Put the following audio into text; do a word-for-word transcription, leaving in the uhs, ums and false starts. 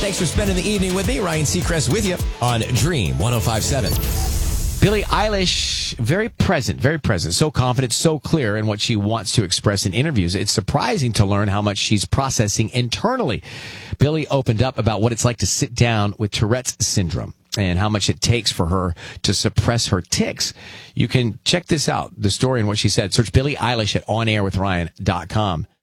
Thanks for spending the evening with me. Ryan Seacrest with you on Dream one oh five point seven. Billie Eilish, very present, very present, so confident, so clear in what she wants to express in interviews. It's surprising to learn how much she's processing internally. Billie opened up about what it's like to sit down with Tourette's syndrome and how much it takes for her to suppress her tics. You can check this out, the story and what she said. Search Billie Eilish at on air with ryan dot com.